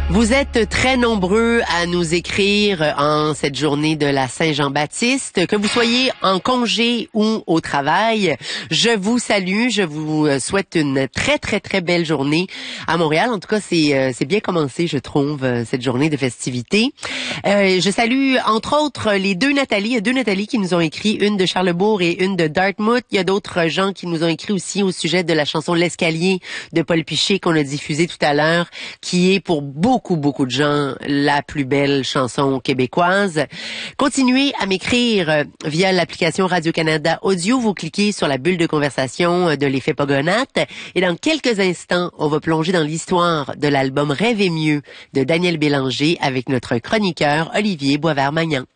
Vous êtes très nombreux à nous écrire en cette journée de la Saint-Jean-Baptiste, que vous soyez en congé ou au travail. Je vous salue, je vous souhaite une très très très belle journée à Montréal. En tout cas, c'est bien commencé, je trouve, cette journée de festivités. Je salue entre autres les deux Nathalie. Il y a deux Nathalie qui nous ont écrit, une de Charlesbourg et une de Dartmouth. Il y a d'autres gens qui nous ont écrit aussi au sujet de la chanson L'Escalier de Paul Piché qu'on a diffusée tout à l'heure, qui est pour beaucoup de gens la plus belle chanson québécoise. Continuez à m'écrire via l'application Radio-Canada Audio. Vous cliquez sur la bulle de conversation de l'effet Pogonate. Et dans quelques instants, on va plonger dans l'histoire de l'album Rêver mieux de Daniel Bélanger avec notre chroniqueur Olivier Boisvert-Magnan.